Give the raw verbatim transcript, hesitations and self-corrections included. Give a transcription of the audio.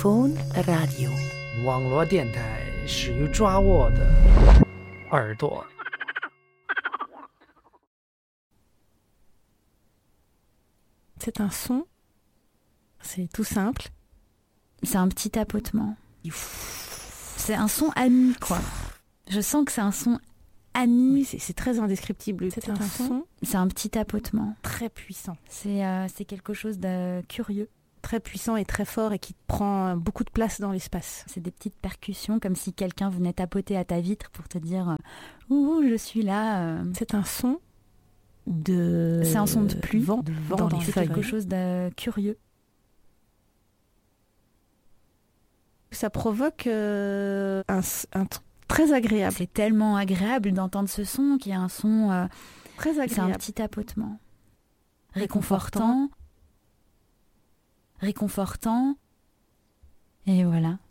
Smartphone Radio 网络电台始于抓握的耳朵。 C'est un son, c'est tout simple. C'est un petit tapotement. C'est un son ami, quoi. Je sens que c'est un son ami. Oui, c'est, c'est très indescriptible. C'est, c'est un, un son, son, c'est un petit tapotement. Très puissant. C'est, euh, c'est quelque chose de curieux. Très puissant et très fort et qui prend beaucoup de place dans l'espace. C'est des petites percussions comme si quelqu'un venait tapoter à ta vitre pour te dire « Ouh, je suis là ». C'est un son de... C'est un son de pluie, vent, de vent dans, dans les les feuilles. C'est quelque feuilles. chose de curieux. Ça provoque euh, un, un truc très agréable. C'est tellement agréable d'entendre ce son qu'il y a un son... Euh, très agréable. C'est un petit tapotement. Réconfortant. Réconfortant. Et voilà.